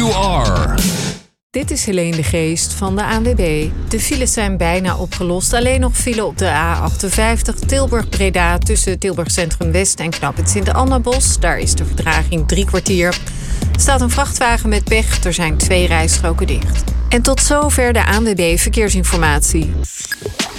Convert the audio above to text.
you are. Dit is Helene de Geest van de ANWB. De files zijn bijna opgelost. Alleen nog file op de A58 Tilburg-Breda tussen Tilburg Centrum West en Knooppunt Sint-Annabos. Daar is de vertraging 3 kwartier. Er staat een vrachtwagen met pech. Er zijn 2 rijstroken dicht. En tot zover de ANWB Verkeersinformatie.